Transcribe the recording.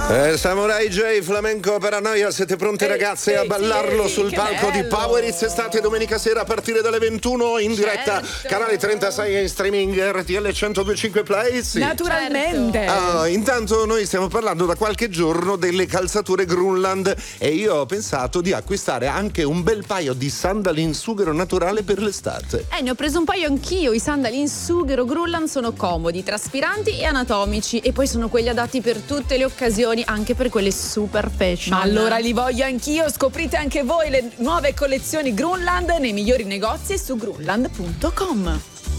Samurai J, Flamenco Paranoia, siete pronte ragazze a ballarlo sul palco di Power It's Estate domenica sera a partire dalle 21 in diretta, canale 36 in streaming RTL 102.5 Play? Sì. Naturalmente. Intanto noi stiamo parlando da qualche giorno delle calzature Grunland e io ho pensato di acquistare anche un bel paio di sandali in sughero naturale per l'estate. Ne ho preso un paio anch'io. I sandali in sughero Grunland sono comodi, traspiranti e anatomici e poi sono quelli adatti per tutte le occasioni, anche per quelle super fashion. Ma allora li voglio anch'io. Scoprite anche voi le nuove collezioni Grunland nei migliori negozi su grunland.com.